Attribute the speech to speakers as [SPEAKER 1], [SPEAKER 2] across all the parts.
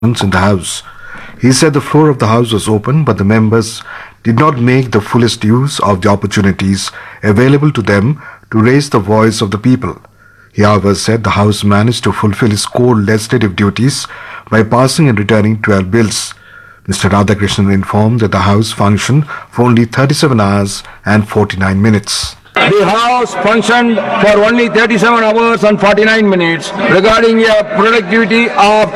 [SPEAKER 1] in the House. He said the floor of the House was open, but the members did not make the fullest use of the opportunities available to them to raise the voice of the people. He, however, said the House managed to fulfill its core legislative duties by passing and returning 12 bills. Mr. Radhakrishnan informed that the House functioned for only 37 hours and 49 minutes.
[SPEAKER 2] The House functioned for only 37 hours and 49 minutes, regarding a productivity of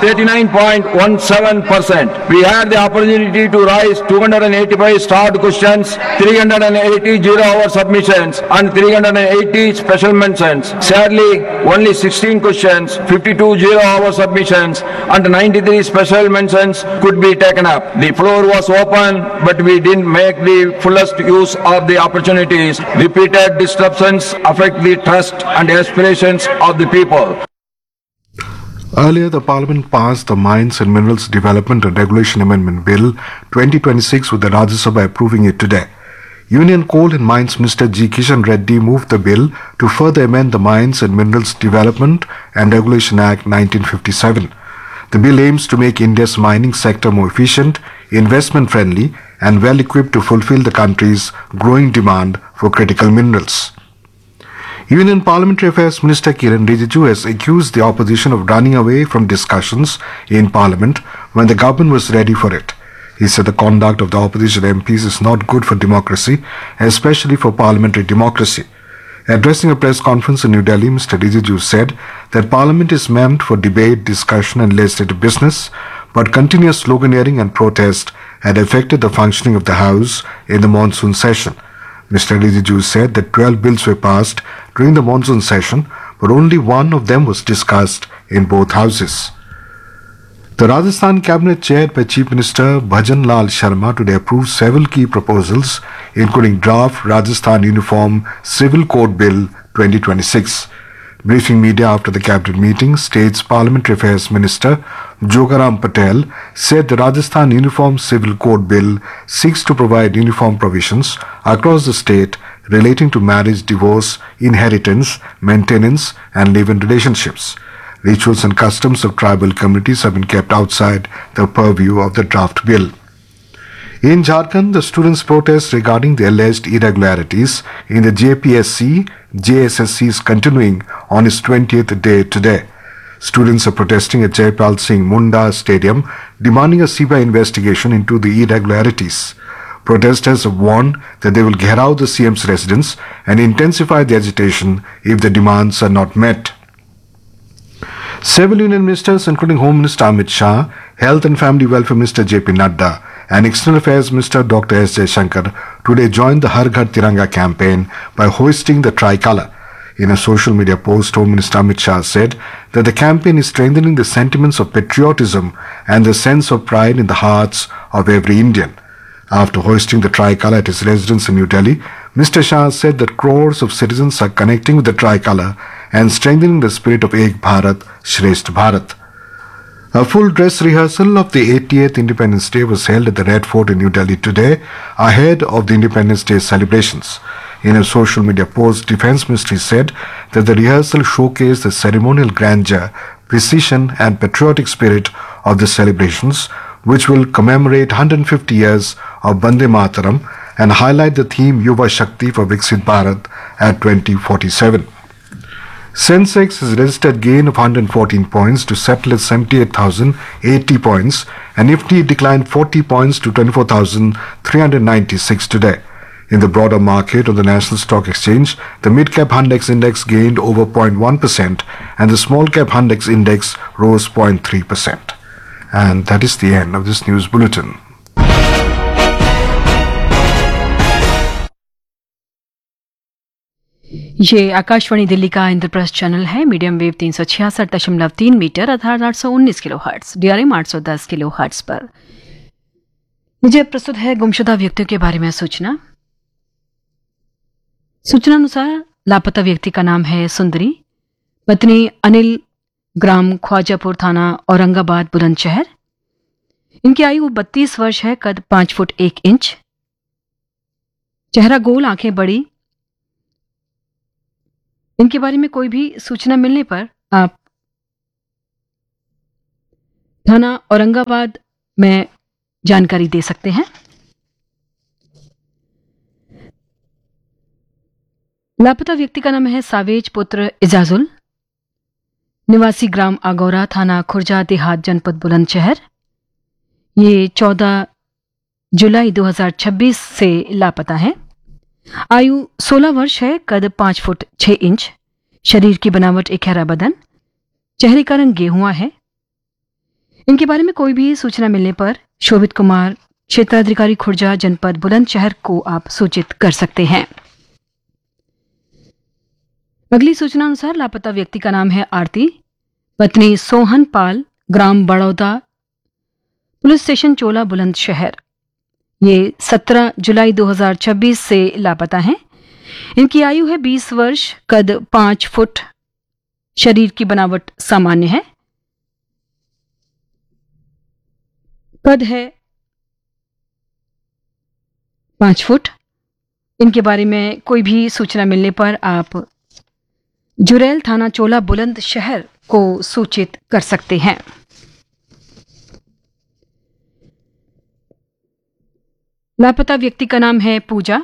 [SPEAKER 2] 39.17%. We had the opportunity to raise 285 start questions, 380 zero-hour submissions, and 380 special mentions. Sadly, only 16 questions, 52 zero-hour submissions, and 93 special mentions could be taken up. The floor was open, but we didn't make the fullest use of the opportunities. Repeated disruptions affect the trust and aspirations of the people.
[SPEAKER 1] Earlier, the Parliament passed the Mines and Minerals Development and Regulation Amendment Bill 2026 with the Rajya Sabha approving it today. Union Coal and Mines Minister G. Kishan Reddy moved the bill to further amend the Mines and Minerals Development and Regulation Act 1957. The bill aims to make India's mining sector more efficient, investment-friendly, and well-equipped to fulfill the country's growing demand for critical minerals. Union Parliamentary Affairs Minister Kiran Rijiju has accused the opposition of running away from discussions in Parliament when the government was ready for it. He said the conduct of the opposition MPs is not good for democracy, especially for parliamentary democracy. Addressing a press conference in New Delhi, Mr. Rijiju said that Parliament is meant for debate, discussion and legislative business, but continuous sloganeering and protest had affected the functioning of the House in the monsoon session. Mr. Rijiju said that 12 bills were passed during the monsoon session, but only one of them was discussed in both houses. The Rajasthan Cabinet, chaired by Chief Minister Bhajan Lal Sharma, today approved several key proposals, including draft Rajasthan Uniform Civil Code Bill 2026. Briefing media after the cabinet meeting, State's Parliamentary Affairs Minister Jogaram Patel said the Rajasthan Uniform Civil Code Bill seeks to provide uniform provisions across the state relating to marriage, divorce, inheritance, maintenance and live-in relationships. Rituals and customs of tribal communities have been kept outside the purview of the draft bill. In Jharkhand, the students' protest regarding the alleged irregularities in the JPSC-JSSC is continuing on its 20th day today. Students are protesting at Jaipal Singh Munda Stadium, demanding a CBI investigation into the irregularities. Protesters have warned that they will gheraw the CM's residence and intensify the agitation if the demands are not met. Several union ministers, including Home Minister Amit Shah, Health and Family Welfare Minister J.P. Nadda, and External Affairs Minister Dr. S. Jaishankar today joined the Har Ghar Tiranga campaign by hoisting the tricolour. In a social media post, Home Minister Amit Shah said that the campaign is strengthening the sentiments of patriotism and the sense of pride in the hearts of every Indian. After hoisting the tricolour at his residence in New Delhi, Mr. Shah said that crores of citizens are connecting with the tricolour and strengthening the spirit of Ek Bharat, Shresth Bharat. A full dress rehearsal of the 88th Independence Day was held at the Red Fort in New Delhi today, ahead of the Independence Day celebrations. In a social media post, Defence Ministry said that the rehearsal showcased the ceremonial grandeur, precision and patriotic spirit of the celebrations, which will commemorate 150 years of Bande Mataram and highlight the theme Yuva Shakti for Viksit Bharat at 2047. Sensex has registered gain of 114 points to settle at 78,080 points, and Nifty declined 40 points to 24,396 today. In the broader market on the National Stock Exchange, the mid-cap Hundex index gained over 0.1% and the small-cap Hundex index rose 0.3%. And that is the end of this news bulletin.
[SPEAKER 3] ये आकाशवाणी दिल्ली का Indraprastha channel है। Medium wave 366.3 metre अर्थात 819 kilo hertz, DRM 810 kilo hertz पर। मुझे प्रस्तुत है गुमशुदा व्यक्तियों के बारे में सूचना अनुसार लापता व्यक्ति का नाम है सुंदरी, पत्नी अनिल, ग्राम ख्वाजापुर, थाना औरंगाबाद, बुलंदशहर। इनकी आयु 32 वर्ष है, कद 5 फुट 1 इंच, चेहरा गोल, आंखें बड़ी। इनके बारे में कोई भी सूचना मिलने पर आप थाना औरंगाबाद में जानकारी दे सकते हैं। लापता व्यक्ति का नाम है सावेज पुत्र इजाजुल, निवासी ग्राम आगौरा, थाना खुर्जा देहात, जनपद बुलंदशहर। ये 14 जुलाई 2026 से लापता है। आयु 16 वर्ष है, कद 5 फुट 6 इंच, शरीर की बनावट एक हरा बदन, चेहरे का रंग गेहुआ है। इनके बारे में कोई भी सूचना मिलने पर शोभित कुमार, क्षेत्राधिकारी खुर्जा, जनपद बुलंदशहर को आप सूचित कर सकते हैं। अगली सूचना अनुसार लापता व्यक्ति का नाम है आरती, पत्नी सोहन पाल, ग्राम बड़ौदा, पुलिस स्टेशन चोला, बुलंदशहर। ये 17 जुलाई 2026 से लापता हैं। इनकी आयु है 20 वर्ष, कद 5 फुट, शरीर की बनावट सामान्य है, कद है 5 फुट। इनके बारे में कोई भी सूचना मिलने पर आप जुरैल, थाना चोला, बुलंदशहर को सूचित कर सकते हैं। लापता व्यक्ति का नाम है पूजा,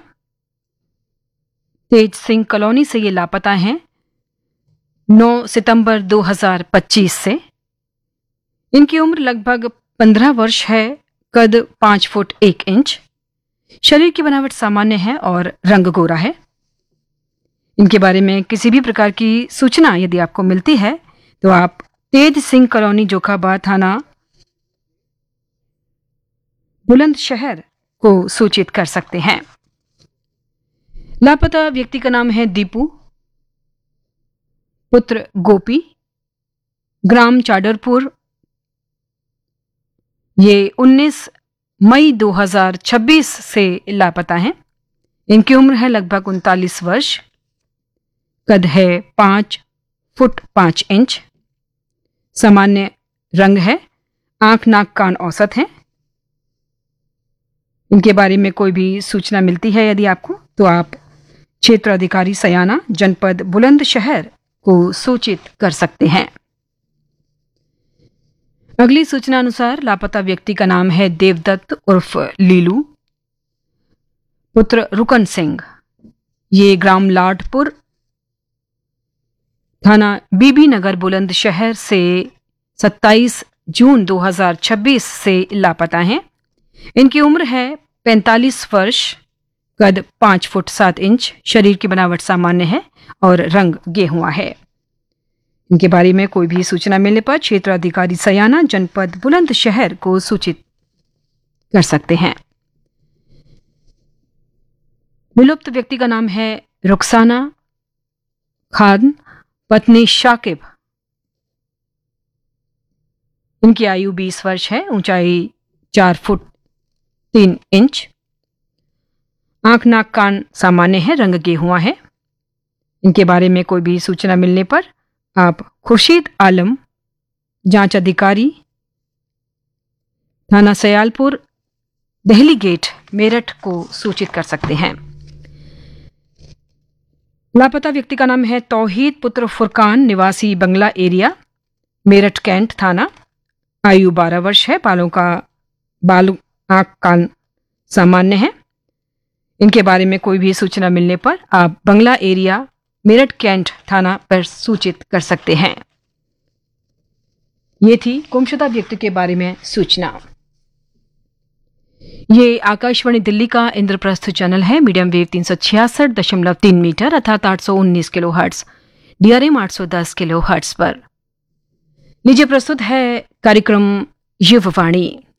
[SPEAKER 3] तेज सिंह कॉलोनी से ये लापता हैं 9 सितंबर 2025 से। इनकी उम्र लगभग 15 वर्ष है, कद 5 फुट 1 इंच, शरीर की बनावट सामान्य है और रंग गोरा है। इनके बारे में किसी भी प्रकार की सूचना यदि आपको मिलती है तो आप तेज सिंह कॉलोनी, जोखाबाद, थाना बुलंदशहर को सूचित कर सकते हैं। लापता व्यक्ति का नाम है दीपू, पुत्र गोपी, ग्राम चाडरपुर। ये 19 मई 2026 से लापता हैं। इनकी उम्र है लगभग 39 वर्ष, कद है 5 फुट 5 इंच, सामान्य रंग है, आंख, नाक, कान औसत हैं। इनके बारे में कोई भी सूचना मिलती है यदि आपको तो आप क्षेत्र अधिकारी सयाना, जनपद बुलंदशहर को सूचित कर सकते हैं। अगली सूचना अनुसार लापता व्यक्ति का नाम है देवदत्त उर्फ लीलू, पुत्र रुकन सिंह। ये ग्राम लाडपुर, थाना बीबी नगर, बुलंदशहर से 27 जून 2026 से लापता हैं। इनकी उम्र है 45 वर्ष, कद 5 फुट 7 इंच, शरीर की बनावट सामान्य है और रंग गेहुआ है। इनके बारे में कोई भी सूचना मिलने पर क्षेत्र अधिकारी सयाना, जनपद बुलंदशहर को सूचित कर सकते हैं। विलुप्त व्यक्ति का नाम है रुखसाना खान, पत्नी शाकिब। इनकी आयु 20 वर्ष है, ऊंचाई 4 फुट 3 इंच, आंख, नाक, कान सामान्य है, रंग गेहुआ है। इनके बारे में कोई भी सूचना मिलने पर आप खुर्शीद आलम, जांच अधिकारी, थाना सयालपुर, दहली गेट, मेरठ को सूचित कर सकते हैं। लापता व्यक्ति का नाम है तौहीद पुत्र फुरकान, निवासी बंगला एरिया, मेरठ कैंट थाना। आयु 12 वर्ष है, बाल, आंख, कान सामान्य है। इनके बारे में कोई भी सूचना मिलने पर आप बंगला एरिया, मेरठ कैंट थाना पर सूचित कर सकते हैं। ये थी गुमशुदा व्यक्ति के बारे में सूचना। ये आकाशवाणी दिल्ली का इंद्रप्रस्थ चैनल है, मीडियम वेव 366.3 मीटर अर्थात 819 kilo hertz, DRM 810 kilo hertz पर। लीजिए प्रस्तुत है कार्यक्रम युववाणी।